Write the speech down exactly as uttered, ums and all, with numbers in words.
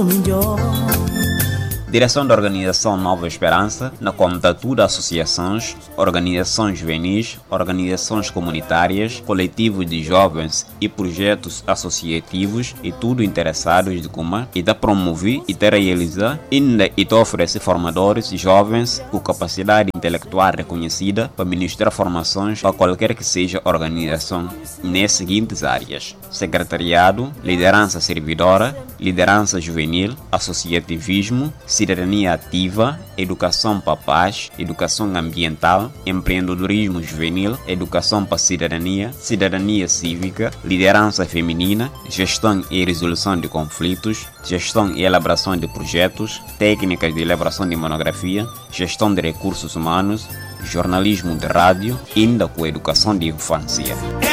Direção da Organização Nova Esperança, na comandatura de associações, organizações juvenis, organizações comunitárias, coletivos de jovens e projetos associativos e tudo interessados de como e da promover e de realizar ainda e de oferecer formadores jovens com capacidade intelectual reconhecida para ministrar formações para qualquer que seja a organização nas seguintes áreas: secretariado, liderança servidora, liderança juvenil, associativismo, cidadania ativa, educação para a paz, educação ambiental, empreendedorismo juvenil, educação para a cidadania, cidadania cívica, liderança feminina, gestão e resolução de conflitos, gestão e elaboração de projetos, técnicas de elaboração de monografia, gestão de recursos humanos, jornalismo de rádio, ainda com educação de infância.